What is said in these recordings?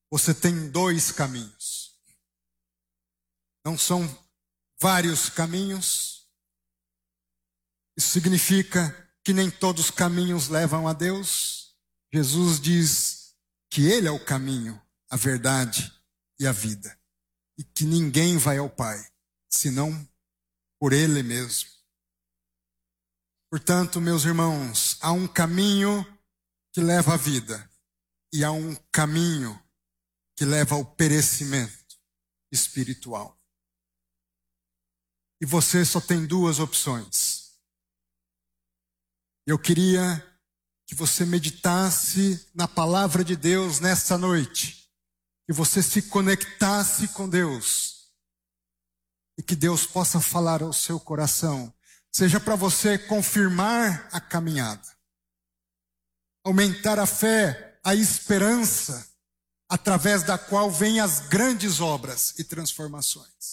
você tem dois caminhos. Não são vários caminhos. Isso significa que nem todos os caminhos levam a Deus. Jesus diz que Ele é o caminho, a verdade e a vida. E que ninguém vai ao Pai, senão por Ele mesmo. Portanto, meus irmãos, há um caminho que leva à vida e há um caminho que leva ao perecimento espiritual. E você só tem duas opções. Eu queria que você meditasse na palavra de Deus nesta noite, que você se conectasse com Deus e que Deus possa falar ao seu coração, seja para você confirmar a caminhada, aumentar a fé, a esperança, através da qual vêm as grandes obras e transformações.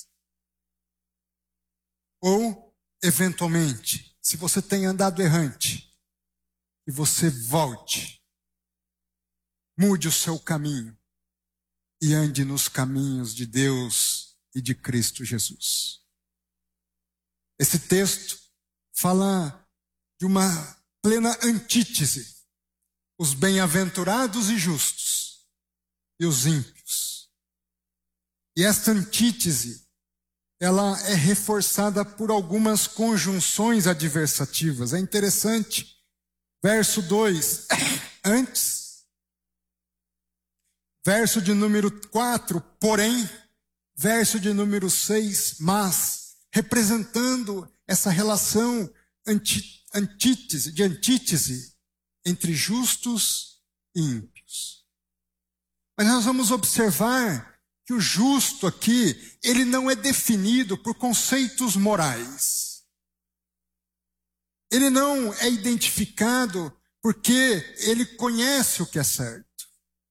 Ou, eventualmente, se você tem andado errante, que você volte, mude o seu caminho e ande nos caminhos de Deus e de Cristo Jesus. Esse texto fala de uma plena antítese. Os bem-aventurados e justos e os ímpios. E esta antítese, ela é reforçada por algumas conjunções adversativas. É interessante. Verso 2, antes. Verso de número 4, porém. Verso de número 6, mas. Representando essa relação de antítese entre justos e ímpios. Mas nós vamos observar que o justo aqui, ele não é definido por conceitos morais. Ele não é identificado porque ele conhece o que é certo,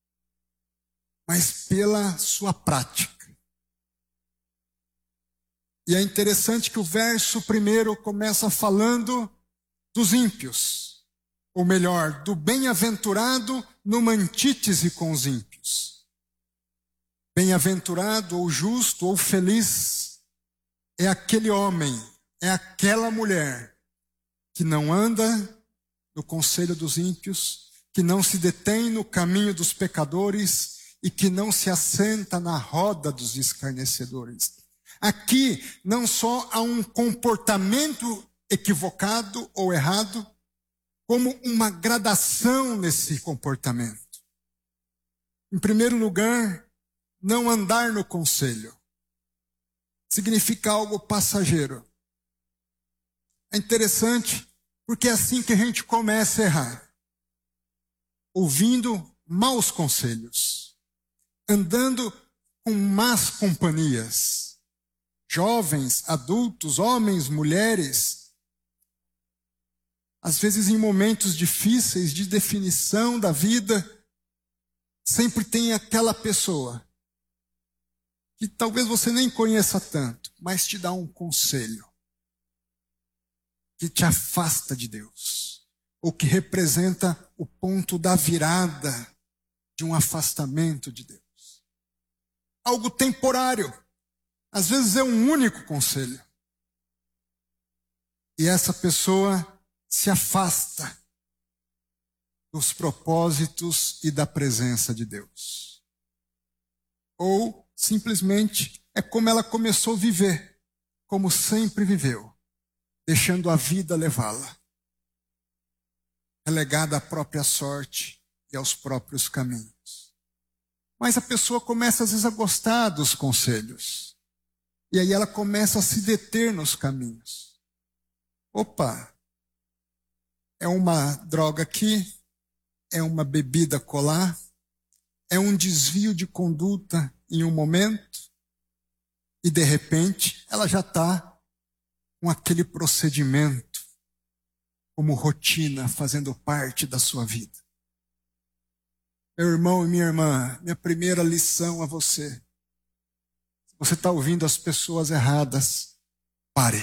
mas pela sua prática. E é interessante que o verso primeiro começa falando dos ímpios, ou melhor, do bem-aventurado numa antítese com os ímpios. Bem-aventurado, ou justo, ou feliz, é aquele homem, é aquela mulher que não anda no conselho dos ímpios, que não se detém no caminho dos pecadores e que não se assenta na roda dos escarnecedores. Aqui não só há um comportamento equivocado ou errado, como uma gradação nesse comportamento. Em primeiro lugar, não andar no conselho significa algo passageiro. É interessante porque é assim que a gente começa a errar. Ouvindo maus conselhos, andando com más companhias, jovens, adultos, homens, mulheres, às vezes em momentos difíceis de definição da vida, sempre tem aquela pessoa que talvez você nem conheça tanto, mas te dá um conselho que te afasta de Deus, ou que representa o ponto da virada de um afastamento de Deus. Algo temporário, às vezes é um único conselho. E essa pessoa se afasta dos propósitos e da presença de Deus. Ou simplesmente é como ela começou a viver, como sempre viveu, deixando a vida levá-la, relegada à própria sorte e aos próprios caminhos. Mas a pessoa começa às vezes a gostar dos conselhos, e aí ela começa a se deter nos caminhos. Opa, é uma droga aqui, é uma bebida colar, é um desvio de conduta em um momento, e de repente ela já está com aquele procedimento como rotina, fazendo parte da sua vida. Meu irmão e minha irmã, minha primeira lição a você: se você está ouvindo as pessoas erradas, pare.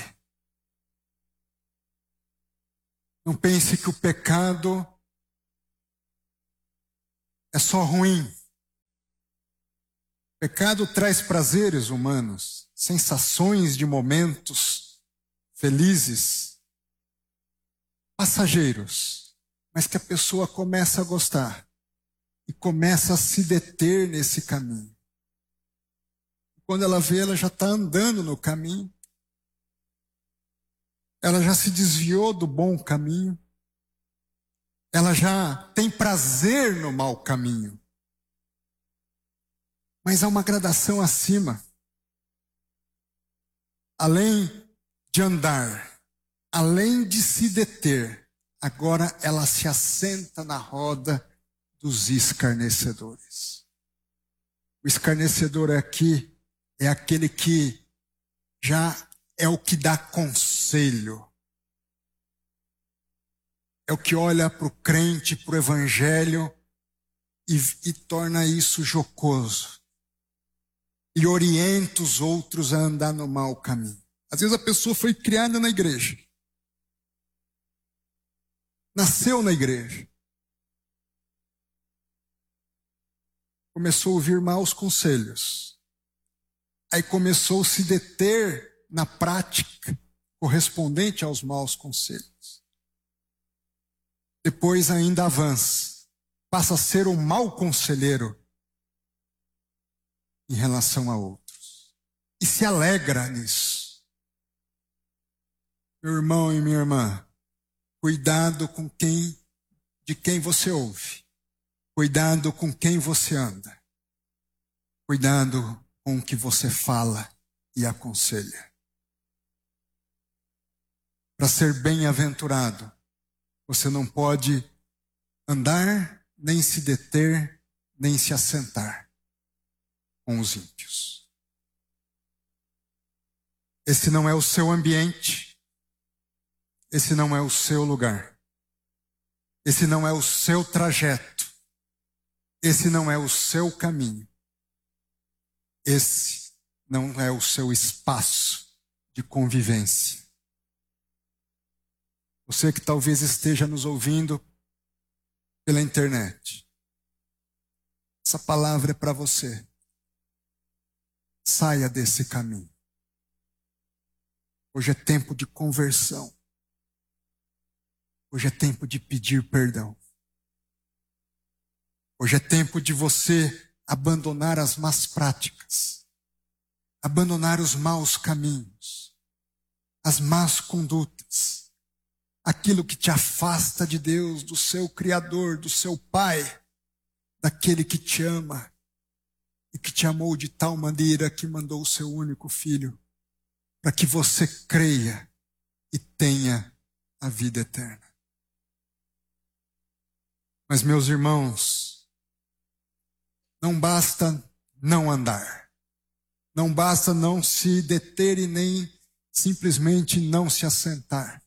Não pense que o pecado é só ruim. Pecado traz prazeres humanos, sensações de momentos felizes, passageiros, mas que a pessoa começa a gostar e começa a se deter nesse caminho. Quando ela vê, ela já está andando no caminho, ela já se desviou do bom caminho, ela já tem prazer no mau caminho. Mas há uma gradação acima. Além de andar, além de se deter, agora ela se assenta na roda dos escarnecedores. O escarnecedor aqui é aquele que já é o que dá conselho. É o que olha para o crente, para o evangelho e torna isso jocoso. E orienta os outros a andar no mau caminho. Às vezes a pessoa foi criada na igreja. Nasceu na igreja. Começou a ouvir maus conselhos. Aí começou a se deter na prática correspondente aos maus conselhos. Depois ainda avança. Passa a ser um mau conselheiro em relação a outros. E se alegra nisso. Meu irmão e minha irmã, cuidado com de quem você ouve. Cuidado com quem você anda. Cuidado com o que você fala e aconselha. Para ser bem-aventurado, você não pode andar, nem se deter, nem se assentar com os ímpios. Esse não é o seu ambiente. Esse não é o seu lugar. Esse não é o seu trajeto. Esse não é o seu caminho. Esse não é o seu espaço de convivência. Você que talvez esteja nos ouvindo pela internet. Essa palavra é para você. Saia desse caminho. Hoje é tempo de conversão. Hoje é tempo de pedir perdão. Hoje é tempo de você abandonar as más práticas, abandonar os maus caminhos, as más condutas, aquilo que te afasta de Deus, do seu Criador, do seu Pai, daquele que te ama e que te amou de tal maneira que mandou o seu único filho, para que você creia e tenha a vida eterna. Mas, meus irmãos, não basta não andar. Não basta não se deter e nem simplesmente não se assentar.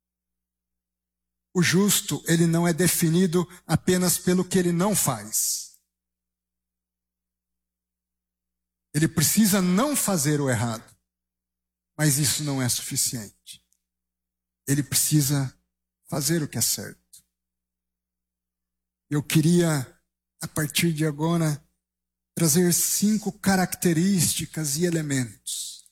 O justo, ele não é definido apenas pelo que ele não faz. Ele precisa não fazer o errado. Mas isso não é suficiente. Ele precisa fazer o que é certo. Eu queria, a partir de agora, trazer 5 características e elementos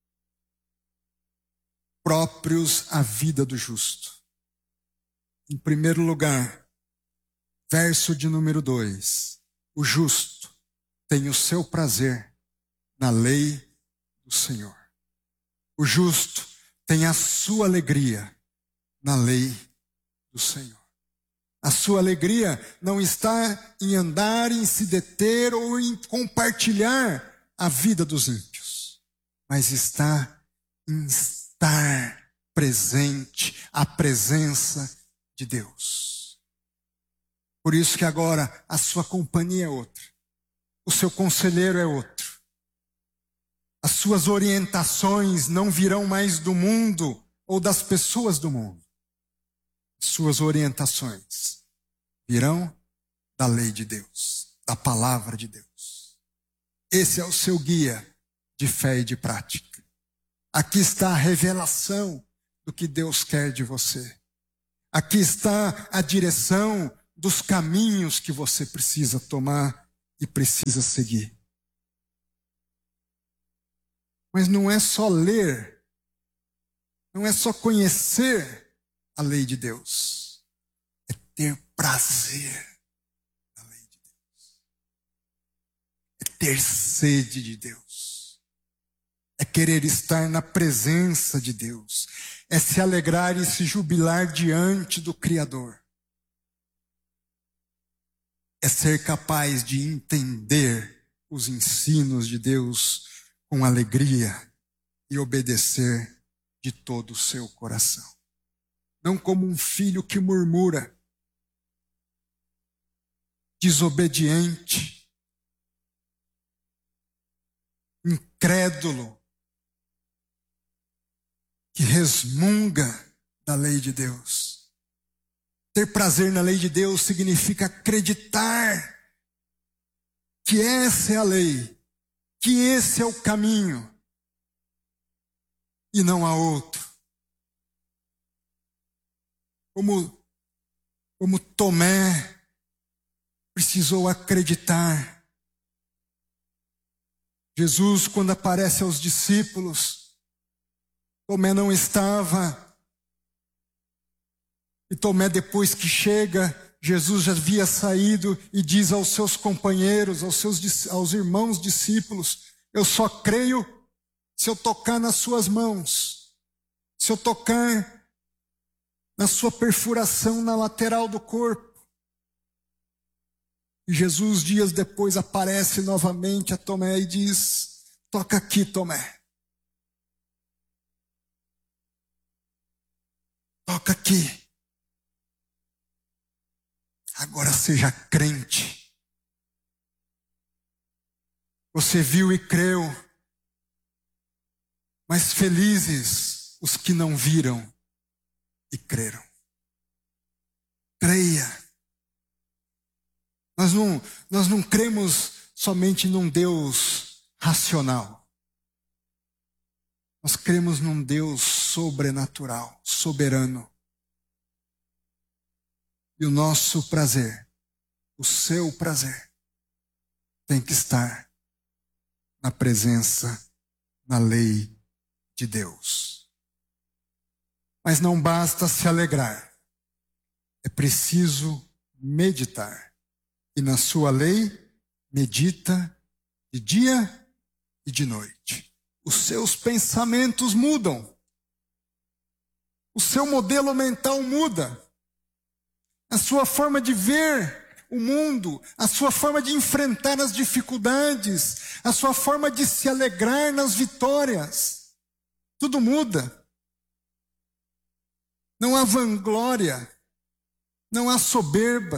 próprios à vida do justo. Em primeiro lugar, verso de número 2. O justo tem o seu prazer na lei do Senhor. O justo tem a sua alegria na lei do Senhor. A sua alegria não está em andar, em se deter ou em compartilhar a vida dos ímpios, mas está em estar presente à presença de Deus. Por isso que agora a sua companhia é outra, o seu conselheiro é outro. As suas orientações não virão mais do mundo ou das pessoas do mundo. Suas orientações virão da lei de Deus, da palavra de Deus. Esse é o seu guia de fé e de prática. Aqui está a revelação do que Deus quer de você. Aqui está a direção dos caminhos que você precisa tomar e precisa seguir. Mas não é só ler, não é só conhecer a lei de Deus, é ter prazer na lei de Deus, é ter sede de Deus, é querer estar na presença de Deus, é se alegrar e se jubilar diante do Criador, é ser capaz de entender os ensinos de Deus com alegria e obedecer de todo o seu coração. Não como um filho que murmura, desobediente, incrédulo, que resmunga da lei de Deus. Ter prazer na lei de Deus significa acreditar que essa é a lei, que esse é o caminho e não há outro. Como Tomé precisou acreditar. Jesus, quando aparece aos discípulos, Tomé não estava. E Tomé, depois que chega, Jesus já havia saído e diz aos seus companheiros, aos irmãos discípulos: eu só creio se eu tocar nas suas mãos, se eu tocar na sua perfuração na lateral do corpo. E Jesus, dias depois, aparece novamente a Tomé e diz: toca aqui, Tomé. Toca aqui. Agora seja crente. Você viu e creu, mas felizes os que não viram e creram. Creia. Nós não cremos somente num Deus racional. Nós cremos num Deus sobrenatural, soberano. E o nosso prazer, o seu prazer, tem que estar na presença, na lei de Deus. Mas não basta se alegrar. É preciso meditar. E na sua lei, medita de dia e de noite. Os seus pensamentos mudam. O seu modelo mental muda. A sua forma de ver o mundo, a sua forma de enfrentar as dificuldades, a sua forma de se alegrar nas vitórias. Tudo muda. Não há vanglória, não há soberba.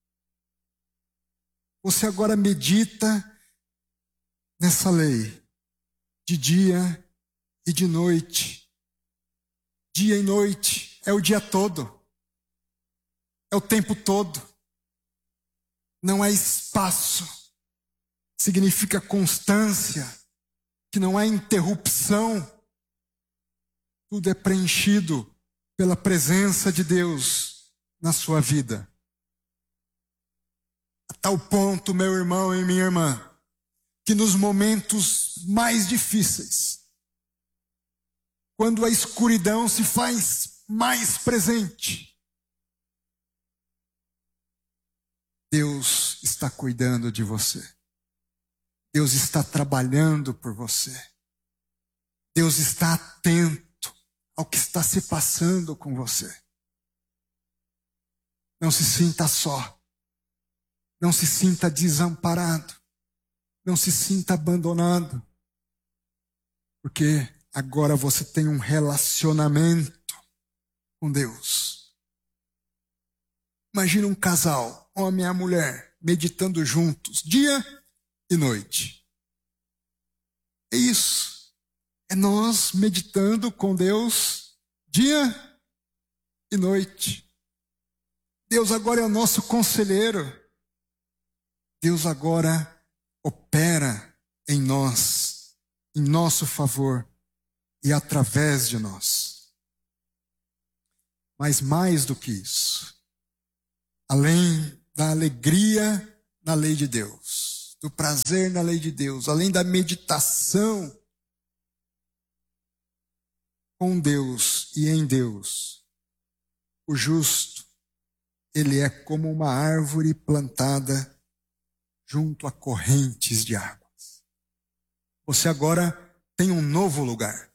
Você agora medita nessa lei, de dia e de noite. Dia e noite é o dia todo. É o tempo todo. Não há espaço. Significa constância, que não há interrupção. Tudo é preenchido pela presença de Deus na sua vida. A tal ponto, meu irmão e minha irmã, que nos momentos mais difíceis, quando a escuridão se faz mais presente, Deus está cuidando de você. Deus está trabalhando por você. Deus está atento ao que está se passando com você. Não se sinta só. Não se sinta desamparado. Não se sinta abandonado. Porque agora você tem um relacionamento com Deus. Imagina um casal, homem e mulher, meditando juntos, dia e noite. É isso. É nós meditando com Deus, dia e noite. Deus agora é o nosso conselheiro. Deus agora opera em nós, em nosso favor e através de nós. Mas mais do que isso, além da alegria na lei de Deus, do prazer na lei de Deus, além da meditação com Deus e em Deus, o justo, ele é como uma árvore plantada junto a correntes de águas. Você agora tem um novo lugar.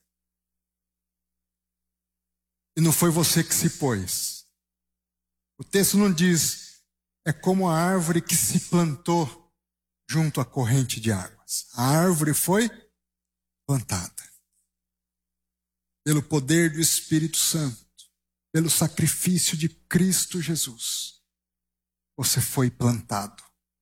E não foi você que se pôs. O texto não diz, é como a árvore que se plantou junto à corrente de águas. A árvore foi plantada pelo poder do Espírito Santo, pelo sacrifício de Cristo Jesus. Você foi plantado.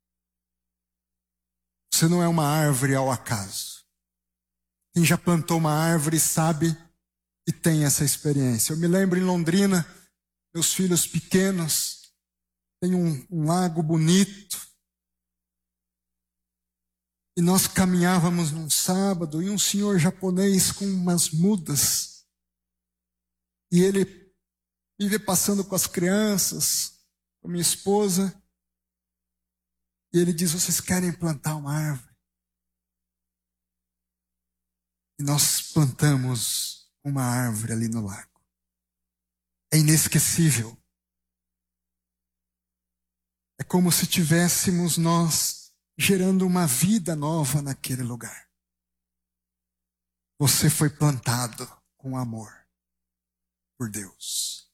Você não é uma árvore ao acaso. Quem já plantou uma árvore sabe e tem essa experiência. Eu me lembro em Londrina, meus filhos pequenos, tem um lago bonito. E nós caminhávamos num sábado e um senhor japonês com umas mudas. E ele vive passando com as crianças, com a minha esposa. E ele diz, vocês querem plantar uma árvore? E nós plantamos uma árvore ali no lago. É inesquecível. É como se tivéssemos nós gerando uma vida nova naquele lugar. Você foi plantado com amor por Deus.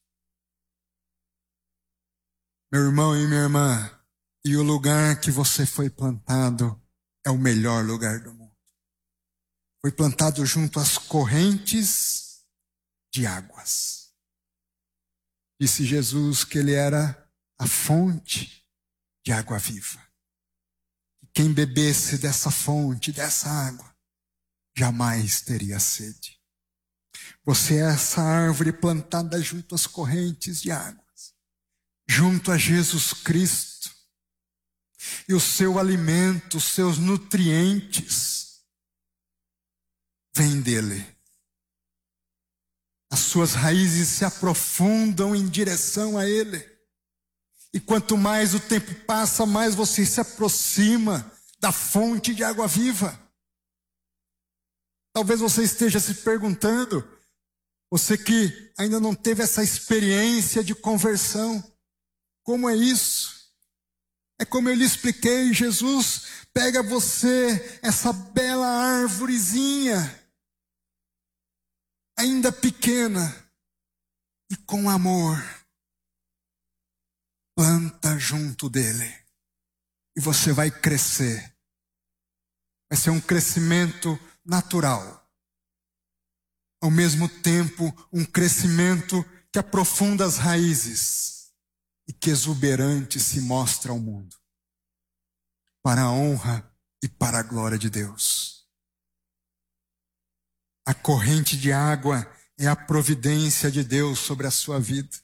Meu irmão e minha irmã, e o lugar que você foi plantado é o melhor lugar do mundo. Foi plantado junto às correntes de águas. Disse Jesus que ele era a fonte de água viva. Quem bebesse dessa fonte, dessa água, jamais teria sede. Você é essa árvore plantada junto às correntes de águas, junto a Jesus Cristo. E o seu alimento, os seus nutrientes, vêm dele. As suas raízes se aprofundam em direção a ele. E quanto mais o tempo passa, mais você se aproxima da fonte de água viva. Talvez você esteja se perguntando, você que ainda não teve essa experiência de conversão, como é isso? É como eu lhe expliquei, Jesus pega você, essa bela árvorezinha, ainda pequena, e com amor, planta junto dele. E você vai crescer. Vai ser um crescimento natural. Ao mesmo tempo, um crescimento que aprofunda as raízes e que exuberante se mostra ao mundo. Para a honra e para a glória de Deus. A corrente de água é a providência de Deus sobre a sua vida.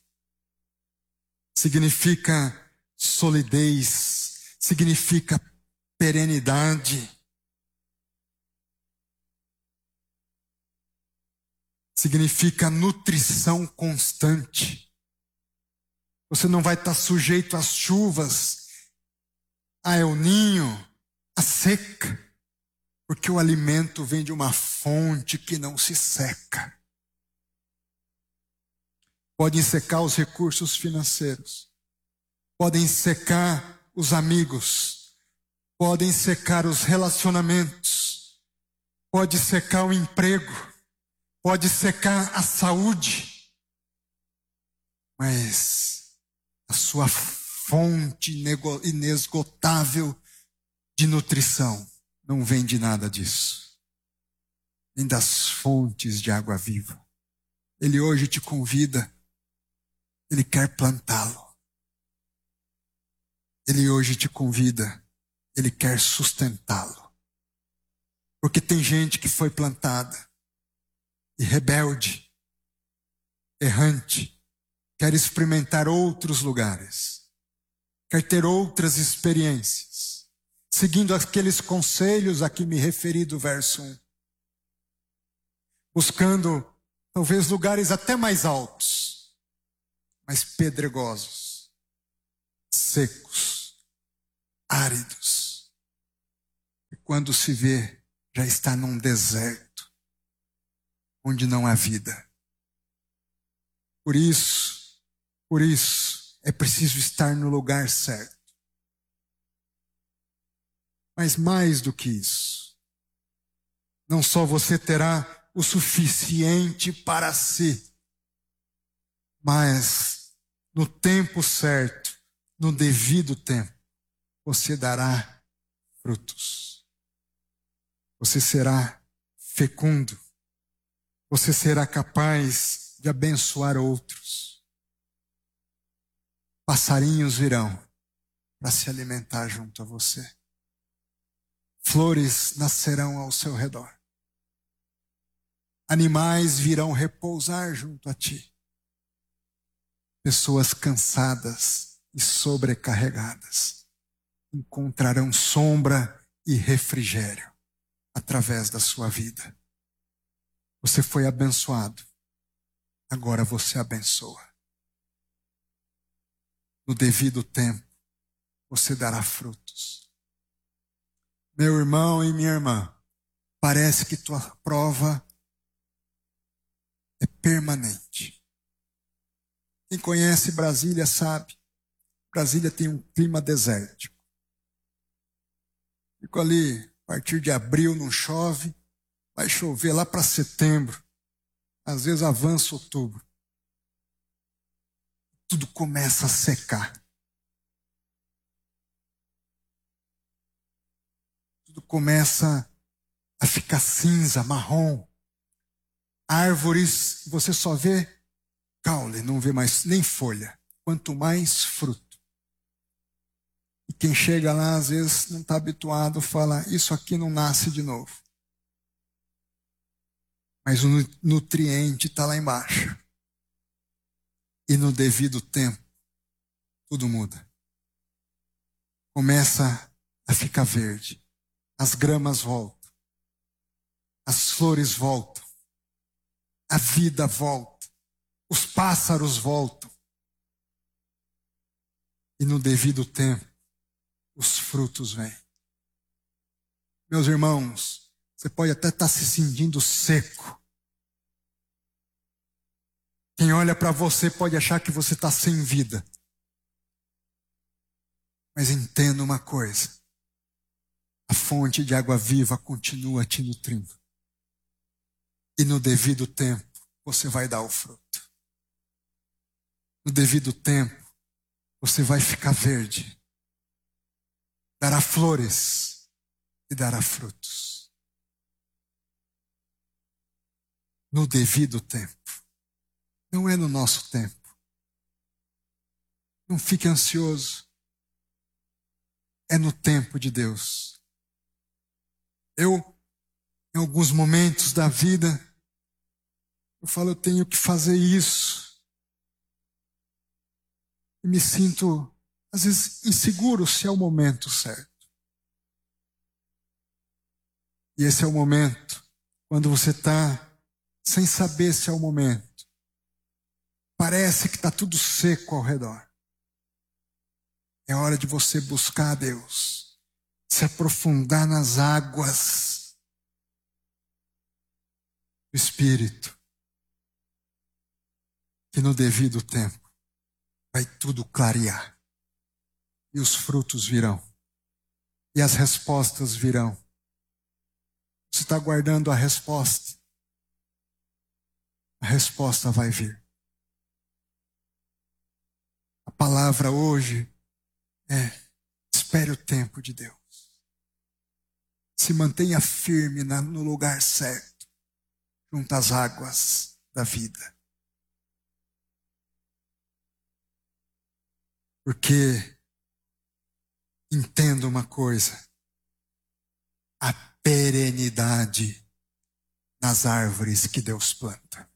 Significa solidez, significa perenidade. Significa nutrição constante. Você não vai estar sujeito às chuvas, a El Ninho, a seca, porque o alimento vem de uma fonte que não se seca. Podem secar os recursos financeiros, podem secar os amigos, podem secar os relacionamentos, pode secar o emprego, pode secar a saúde, mas a sua fonte inesgotável de nutrição não vem de nada disso, vem das fontes de água viva. Ele hoje te convida. Ele quer plantá-lo. Ele hoje te convida. Ele quer sustentá-lo. Porque tem gente que foi plantada e rebelde, errante, quer experimentar outros lugares, quer ter outras experiências, seguindo aqueles conselhos a que me referi do verso 1. Buscando talvez lugares até mais altos, mas pedregosos, secos, áridos. E quando se vê, já está num deserto, onde não há vida. Por isso, é preciso estar no lugar certo. Mas mais do que isso, não só você terá o suficiente para si, mas no tempo certo, no devido tempo, você dará frutos. Você será fecundo. Você será capaz de abençoar outros. Passarinhos virão para se alimentar junto a você. Flores nascerão ao seu redor. Animais virão repousar junto a ti. Pessoas cansadas e sobrecarregadas encontrarão sombra e refrigério através da sua vida. Você foi abençoado, agora você abençoa. No devido tempo, você dará frutos. Meu irmão e minha irmã, parece que tua prova é permanente. Quem conhece Brasília sabe, Brasília tem um clima desértico. Fico ali, a partir de abril não chove, vai chover lá para setembro, às vezes avança outubro. Tudo começa a secar. Tudo começa a ficar cinza, marrom. Árvores, você só vê caule, não vê mais nem folha. Quanto mais fruto. E quem chega lá, às vezes, não está habituado, fala, isso aqui não nasce de novo. Mas o nutriente está lá embaixo. E no devido tempo, tudo muda. Começa a ficar verde. As gramas voltam. As flores voltam. A vida volta. Os pássaros voltam. E no devido tempo, os frutos vêm. Meus irmãos, você pode até estar se sentindo seco. Quem olha para você pode achar que você está sem vida. Mas entenda uma coisa. A fonte de água viva continua te nutrindo. E no devido tempo, você vai dar o fruto. No devido tempo, você vai ficar verde. Dará flores e dará frutos. No devido tempo. Não é no nosso tempo. Não fique ansioso. É no tempo de Deus. Eu, em alguns momentos da vida, eu falo, eu tenho que fazer isso. E me sinto, às vezes, inseguro se é o momento certo. E esse é o momento, quando você está sem saber se é o momento. Parece que está tudo seco ao redor. É hora de você buscar a Deus. Se aprofundar nas águas do Espírito. Que no devido tempo vai tudo clarear. E os frutos virão. E as respostas virão. Você está aguardando a resposta. A resposta vai vir. A palavra hoje é: espere o tempo de Deus. Se mantenha firme no lugar certo, junto às águas da vida. Porque, entenda uma coisa, a perenidade nas árvores que Deus planta.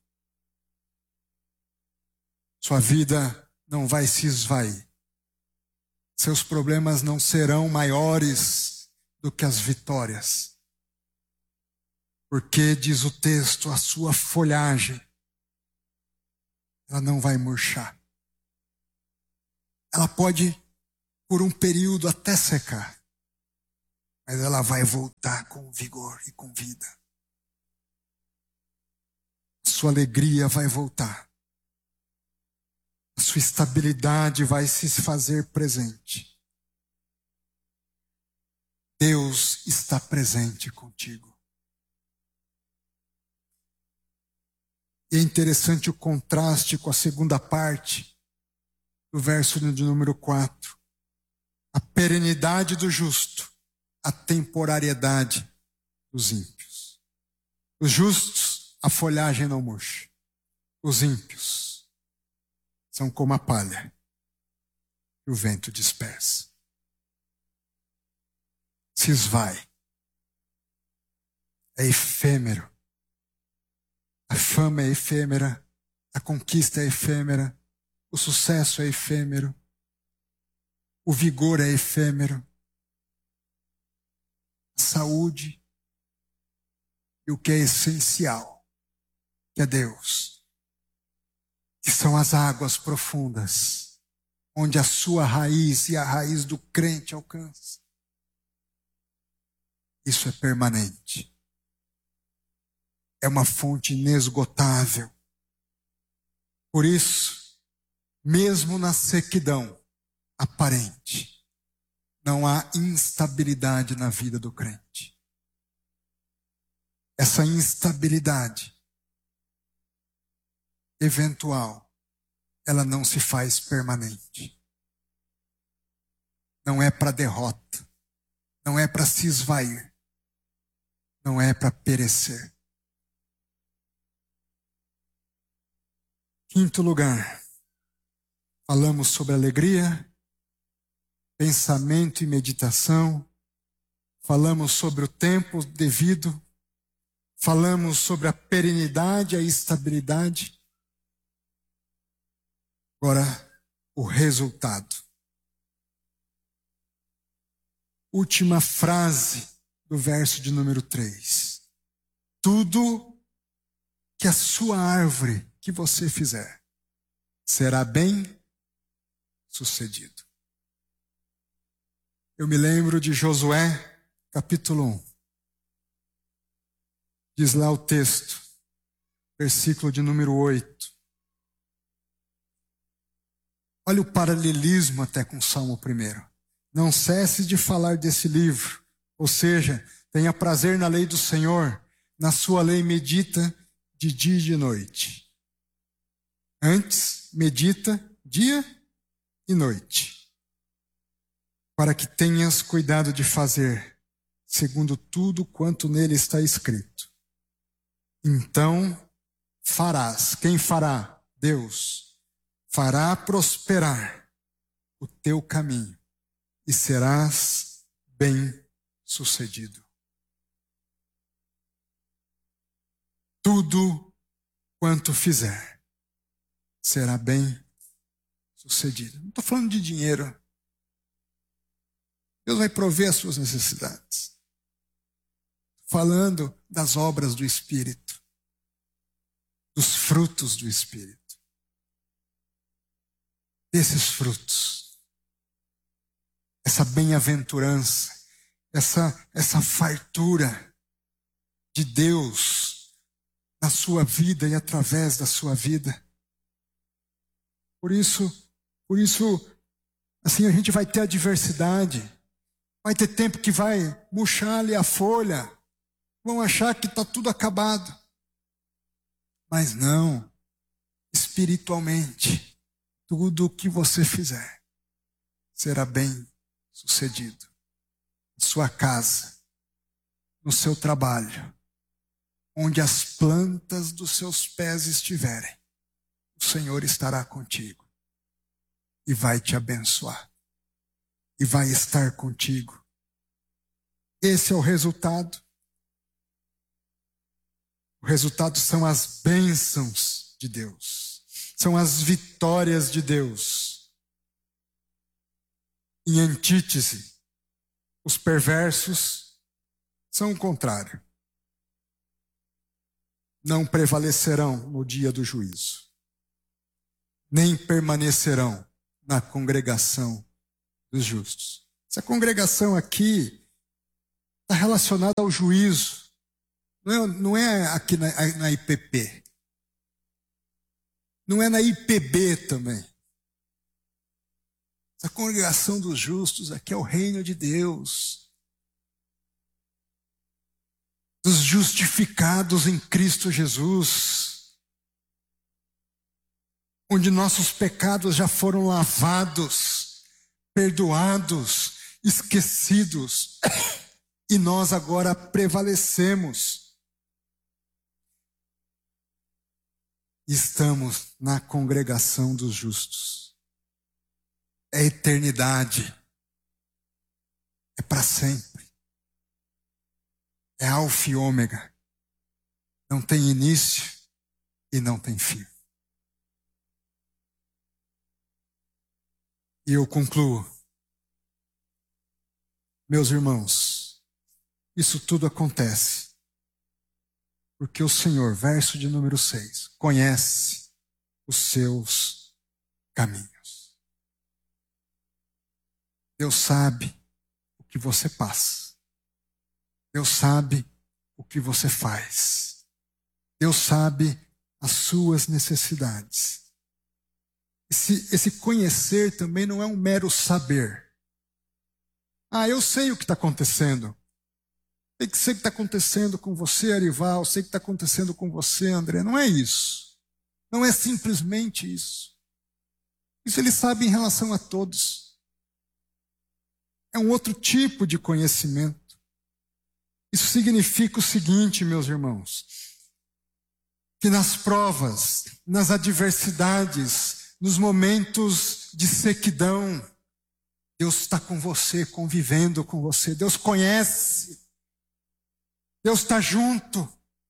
Sua vida não vai se esvair. Seus problemas não serão maiores do que as vitórias. Porque, diz o texto, a sua folhagem, ela não vai murchar. Ela pode, por um período, até secar. Mas ela vai voltar com vigor e com vida. Sua alegria vai voltar. a sua estabilidade vai se fazer presente. Deus está presente contigo. E é interessante o contraste com a segunda parte do verso de número 4. A perenidade do justo, a temporariedade dos ímpios. Os justos, a folhagem não murcha. Os ímpios são como a palha que o vento dispersa. Se esvai. É efêmero. A fama é efêmera. A conquista é efêmera. O sucesso é efêmero. O vigor é efêmero. A saúde e o que é essencial, que é Deus, que são as águas profundas, onde a sua raiz e a raiz do crente alcança. Isso é permanente. É uma fonte inesgotável. Por isso, mesmo na sequidão aparente, não há instabilidade na vida do crente. Essa instabilidade eventual, ela não se faz permanente. Não é para derrota. Não é para se esvair. Não é para perecer. Quinto lugar, falamos sobre alegria, pensamento e meditação, falamos sobre o tempo devido, falamos sobre a perenidade e a estabilidade. Agora, o resultado. Última frase do verso de número 3. Tudo que a sua árvore que você fizer será bem sucedido. Eu me lembro de Josué, capítulo 1. Diz lá o texto, versículo de número 8. Olha o paralelismo até com o Salmo 1. Não cesse de falar desse livro, ou seja, tenha prazer na lei do Senhor, na sua lei medita de dia e de noite. Antes, medita dia e noite, para que tenhas cuidado de fazer, segundo tudo quanto nele está escrito. Então farás. Quem fará? Deus. Fará prosperar o teu caminho e serás bem-sucedido. Tudo quanto fizer será bem-sucedido. Não estou falando de dinheiro. Deus vai prover as suas necessidades. Falando das obras do Espírito, dos frutos do Espírito. Desses frutos, essa bem-aventurança, essa fartura de Deus na sua vida e através da sua vida. Por isso, assim a gente vai ter adversidade, vai ter tempo que vai murchar ali a folha, vão achar que está tudo acabado. Mas não, espiritualmente, tudo o que você fizer será bem sucedido. Na sua casa, no seu trabalho, onde as plantas dos seus pés estiverem, o Senhor estará contigo e vai te abençoar e vai estar contigo. Esse é o resultado. O resultado são as bênçãos de Deus, são as vitórias de Deus. Em antítese, os perversos são o contrário. Não prevalecerão no dia do juízo, nem permanecerão na congregação dos justos. Essa congregação aqui está relacionada ao juízo. Não é aqui na IPP. Não é na IPB também. A congregação dos justos aqui é o reino de Deus. Dos justificados em Cristo Jesus. Onde nossos pecados já foram lavados, perdoados, esquecidos. E nós agora prevalecemos. Estamos na congregação dos justos. É eternidade. É para sempre. É alfa e ômega. Não tem início e não tem fim. E eu concluo. Meus irmãos, isso tudo acontece porque o Senhor, verso de número 6, conhece os seus caminhos. Deus sabe o que você passa. Deus sabe o que você faz. Deus sabe as suas necessidades. Esse conhecer também não é um mero saber. Eu sei o que está acontecendo. Sei que está acontecendo com você, Arival. Sei que está acontecendo com você, André. Não é isso. Não é simplesmente isso. Isso ele sabe em relação a todos. É um outro tipo de conhecimento. Isso significa o seguinte, meus irmãos, que nas provas, nas adversidades, nos momentos de sequidão, Deus está com você, convivendo com você. Deus conhece. Deus está junto.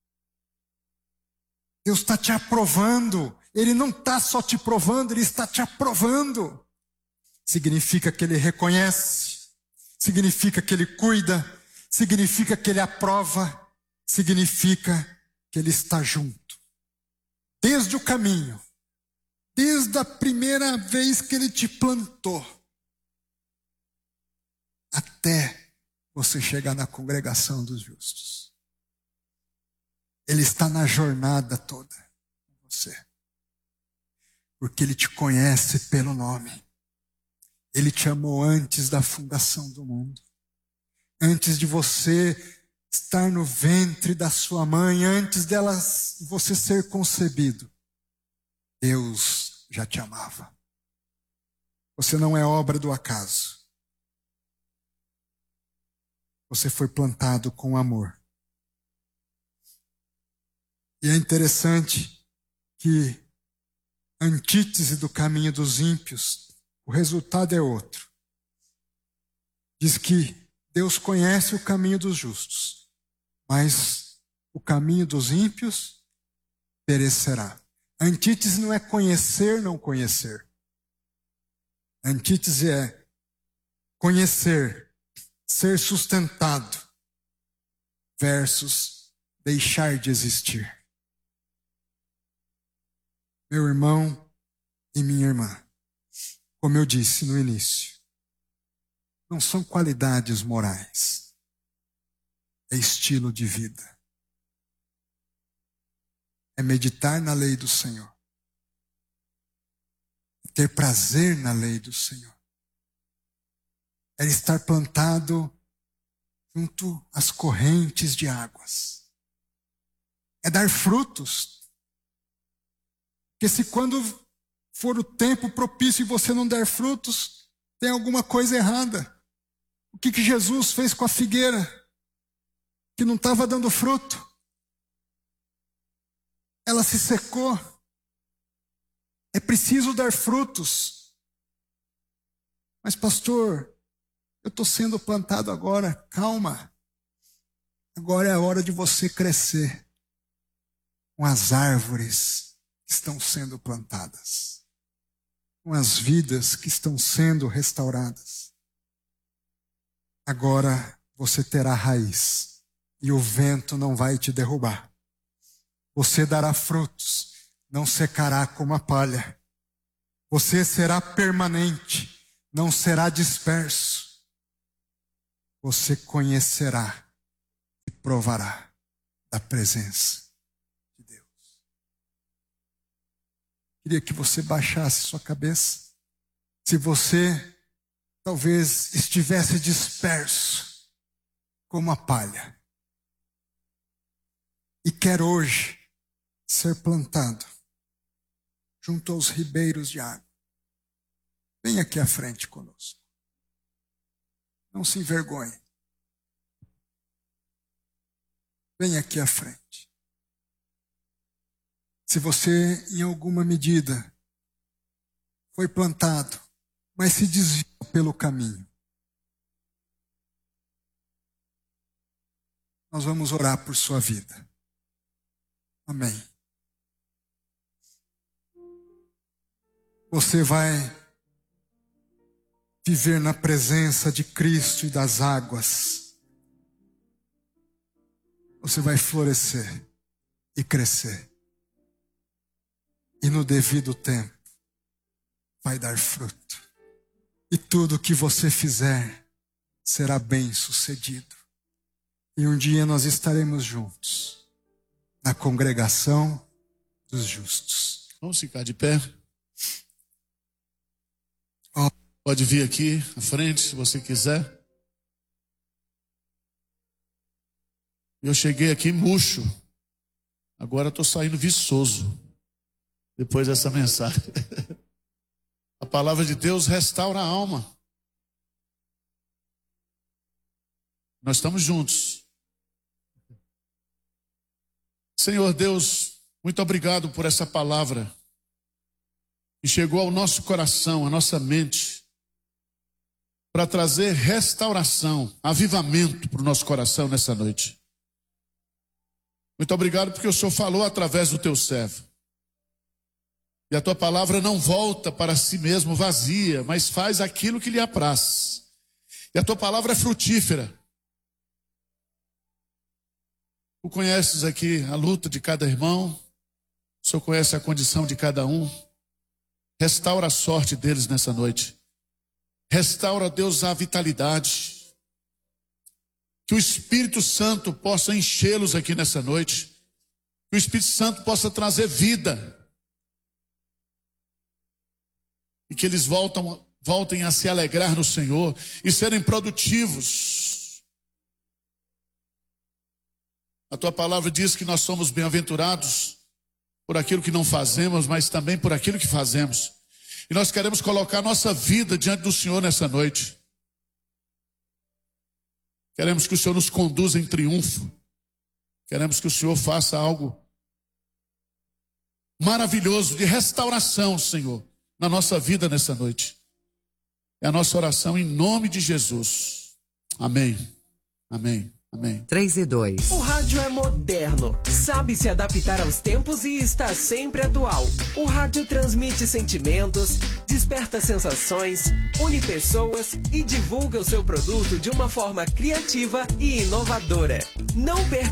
Deus está te aprovando. Ele não está só te provando, Ele está te aprovando. Significa que Ele reconhece. Significa que Ele cuida. Significa que Ele aprova. Significa que Ele está junto. Desde o caminho. Desde a primeira vez que Ele te plantou. Até você chegar na congregação dos justos. Ele está na jornada toda com você. Porque Ele te conhece pelo nome. Ele te amou antes da fundação do mundo. Antes de você estar no ventre da sua mãe, antes dela você ser concebido, Deus já te amava. Você não é obra do acaso. Você foi plantado com amor. E é interessante que a antítese do caminho dos ímpios, o resultado é outro. Diz que Deus conhece o caminho dos justos, mas o caminho dos ímpios perecerá. A antítese não é conhecer, não conhecer. A antítese é conhecer, ser sustentado, versus deixar de existir. Meu irmão e minha irmã, como eu disse no início, não são qualidades morais, é estilo de vida. É meditar na lei do Senhor, é ter prazer na lei do Senhor, é estar plantado junto às correntes de águas, é dar frutos. Porque se quando for o tempo propício e você não der frutos, tem alguma coisa errada. O que Jesus fez com a figueira? Que não estava dando fruto. Ela se secou. É preciso dar frutos. Mas pastor, eu estou sendo plantado agora. Calma. Agora é a hora de você crescer com as árvores que estão sendo plantadas, com as vidas que estão sendo restauradas. Agora você terá raiz e o vento não vai te derrubar. Você dará frutos, não secará como a palha. Você será permanente, não será disperso. Você conhecerá e provará da presença. Queria que você baixasse sua cabeça. Se você talvez estivesse disperso como a palha e quer hoje ser plantado junto aos ribeiros de água. Vem aqui à frente conosco. Não se envergonhe. Vem aqui à frente. Se você, em alguma medida, foi plantado, mas se desviou pelo caminho, nós vamos orar por sua vida. Amém. Você vai viver na presença de Cristo e das águas. Você vai florescer e crescer. E no devido tempo vai dar fruto. E tudo que você fizer será bem sucedido. E um dia nós estaremos juntos na congregação dos justos. Vamos ficar de pé. Pode vir aqui à frente, se você quiser. Eu cheguei aqui murcho. Agora estou saindo viçoso. Depois dessa mensagem. A palavra de Deus restaura a alma. Nós estamos juntos. Senhor Deus, muito obrigado por essa palavra que chegou ao nosso coração, à nossa mente, para trazer restauração, avivamento para o nosso coração nessa noite. Muito obrigado porque o Senhor falou através do teu servo. E a tua palavra não volta para si mesmo vazia, mas faz aquilo que lhe apraz. E a tua palavra é frutífera. Tu conheces aqui a luta de cada irmão, o Senhor conhece a condição de cada um. Restaura a sorte deles nessa noite. Restaura, Deus, a vitalidade. Que o Espírito Santo possa enchê-los aqui nessa noite. Que o Espírito Santo possa trazer vida. E que eles voltem a se alegrar no Senhor e serem produtivos. A tua palavra diz que nós somos bem-aventurados por aquilo que não fazemos, mas também por aquilo que fazemos. E nós queremos colocar nossa vida diante do Senhor nessa noite. Queremos que o Senhor nos conduza em triunfo. Queremos que o Senhor faça algo maravilhoso de restauração, Senhor, na nossa vida nessa noite. É a nossa oração em nome de Jesus. Amém. Amém. Amém. 3 e 2. O rádio é moderno, sabe se adaptar aos tempos e está sempre atual. O rádio transmite sentimentos, desperta sensações, une pessoas e divulga o seu produto de uma forma criativa e inovadora. Não perca